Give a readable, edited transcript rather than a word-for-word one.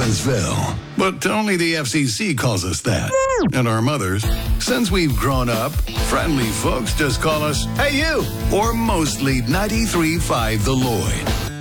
Lawrenceville. But only the FCC calls us that. And our mothers, since we've grown up, friendly folks just call us, "Hey, you!" Or mostly 93.5 The Lloyd.